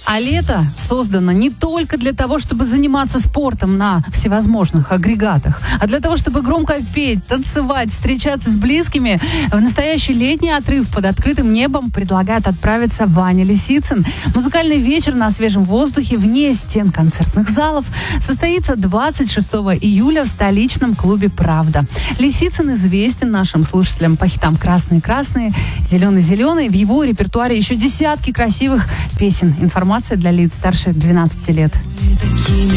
А лето создано не только для того, чтобы заниматься спортом на всевозможных агрегатах, а для того, чтобы громко петь, танцевать, встречаться с близкими. В настоящий летний отрыв под открытым небом предлагает отправиться Ваня Лисицын. Музыкальный вечер на свежем воздухе вне стен концертных залов состоится 26 июля в столичном клубе «Правда». Лисицын известен нашим слушателям по хитам «Красные-красные», «Зеленый-зеленый». В его репертуаре еще десятки красивых песен. Информация для лиц старше 12 лет. Такими